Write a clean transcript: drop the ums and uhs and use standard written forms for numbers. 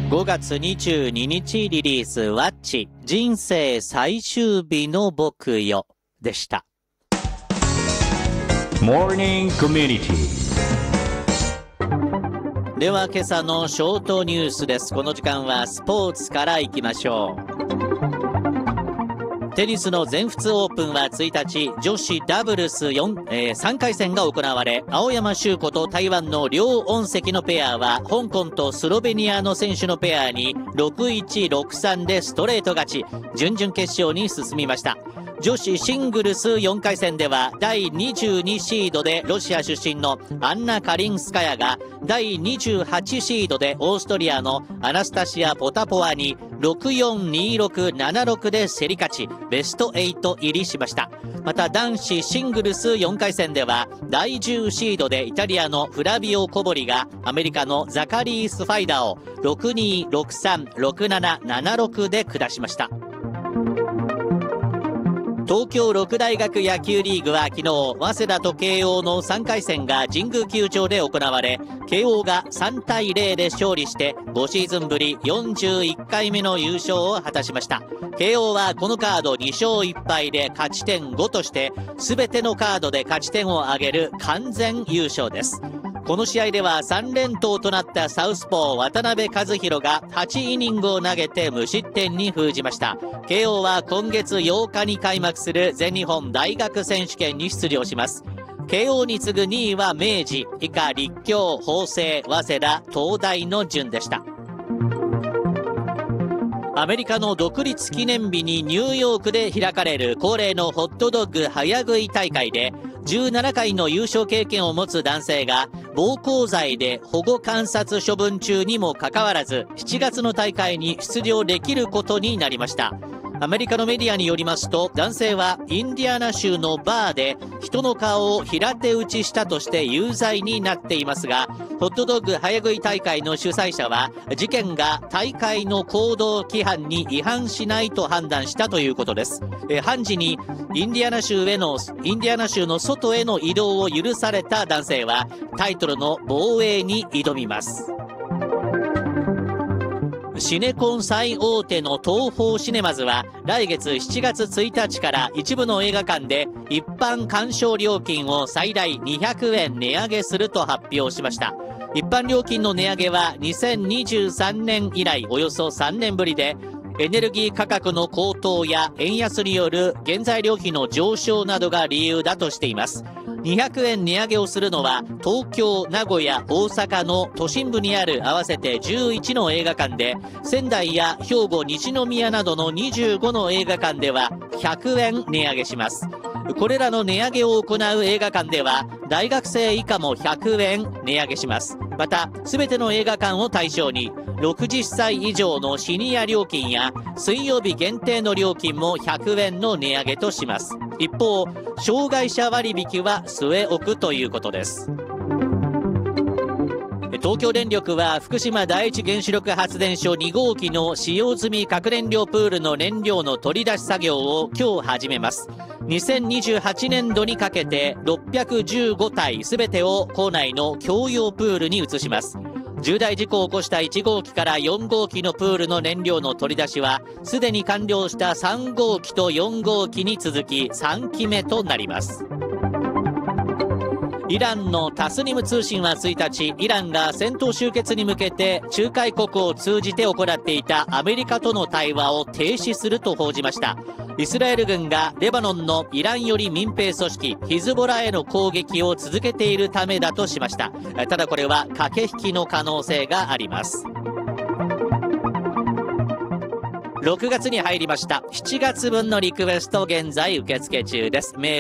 5月22日リリース、ワッチ人生最終日の僕よでした。 モーニングコミュニティ。 では今朝のショートニュースです。この時間はスポーツからいきましょう。テニスの全仏オープンは1日、女子ダブルス3回戦が行われ、青山修子と台湾の梁恩石のペアは香港とスロベニアの選手のペアに 6-1、6-3 でストレート勝ち、準々決勝に進みました。女子シングルス4回戦では第22シードでロシア出身のアンナ・カリンスカヤが第28シードでオーストリアのアナスタシア・ポタポワに 6-4、2-6、7-6 で競り勝ち、ベスト8入りしました。また男子シングルス4回戦では第10シードでイタリアのフラビオ・コボリがアメリカのザカリース・ファイダーを 6-2、6-3、6-7、7-6 で下しました。東京六大学野球リーグは昨日、早稲田と慶応の3回戦が神宮球場で行われ、慶応が3対0で勝利して5シーズンぶり41回目の優勝を果たしました。慶応はこのカード2勝1敗で勝ち点5として、全てのカードで勝ち点を挙げる完全優勝です。この試合では3連投となったサウスポー渡辺和弘が8イニングを投げて無失点に封じました。慶応は今月8日に開幕する全日本大学選手権に出場します。慶応に次ぐ2位は明治、以下立教、法政、早稲田、東大の順でした。アメリカの独立記念日にニューヨークで開かれる恒例のホットドッグ早食い大会で、17回の優勝経験を持つ男性が暴行罪で保護観察処分中にもかかわらず7月の大会に出場できることになりました。アメリカのメディアによりますと、男性はインディアナ州のバーで人の顔を平手打ちしたとして有罪になっていますが、ホットドッグ早食い大会の主催者は事件が大会の行動規範に違反しないと判断したということです。判事にインディアナ州の外への移動を許された男性はタイトルの防衛に挑みます。シネコン最大手の東宝シネマズは来月7月1日から一部の映画館で一般鑑賞料金を最大200円値上げすると発表しました。一般料金の値上げは2023年以来およそ3年ぶりで、エネルギー価格の高騰や円安による原材料費の上昇などが理由だとしています。200円値上げをするのは東京、名古屋、大阪の都心部にある合わせて11の映画館で、仙台や兵庫、西宮などの25の映画館では100円値上げします。これらの値上げを行う映画館では大学生以下も100円値上げします。また全ての映画館を対象に60歳以上のシニア料金や水曜日限定の料金も100円の値上げとします。一方、障害者割引は据え置くということです。東京電力は福島第一原子力発電所2号機の使用済み核燃料プールの燃料の取り出し作業を今日始めます。2028年度にかけて615体すべてを構内の共用プールに移します。重大事故を起こした1号機から4号機のプールの燃料の取り出しはすでに完了した3号機と4号機に続き3機目となります。イランのタスニム通信は1日、イランが戦闘終結に向けて仲介国を通じて行っていたアメリカとの対話を停止すると報じました。イスラエル軍がレバノンのイラン寄り民兵組織ヒズボラへの攻撃を続けているためだとしました。ただこれは駆け引きの可能性があります。6月に入りました。7月分のリクエスト現在受付中です。